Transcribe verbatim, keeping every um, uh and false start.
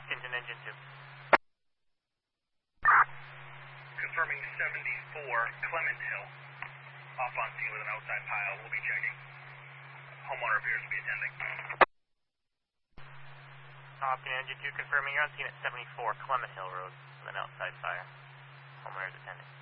Lexington, engine two. Confirming seventy-four, Clement Hill. Off on scene with an outside pile. We'll be checking. Homeowner appears to be attending. Copy, engine two confirming you're on scene at seventy-four Clement Hill Road with an outside fire. Homeowner is attending.